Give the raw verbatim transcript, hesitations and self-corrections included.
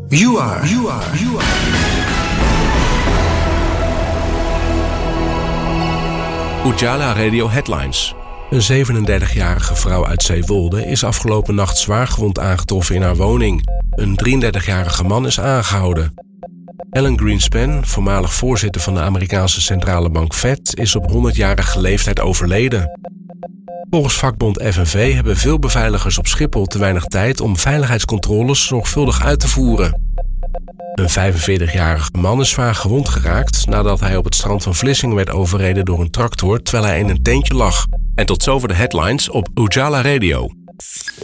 You are. You are. You are. Ujala Radio Headlines. Een zevenendertigjarige vrouw uit Zeewolde is afgelopen nacht zwaargewond aangetroffen in haar woning. Een drieëndertigjarige man is aangehouden. Alan Greenspan, voormalig voorzitter van de Amerikaanse centrale bank Fed, is op honderdjarige leeftijd overleden. Volgens vakbond F N V hebben veel beveiligers op Schiphol te weinig tijd om veiligheidscontroles zorgvuldig uit te voeren. Een vijfenveertigjarige man is zwaar gewond geraakt nadat hij op het strand van Vlissingen werd overreden door een tractor terwijl hij in een tentje lag. En tot zover de headlines op Ujala Radio.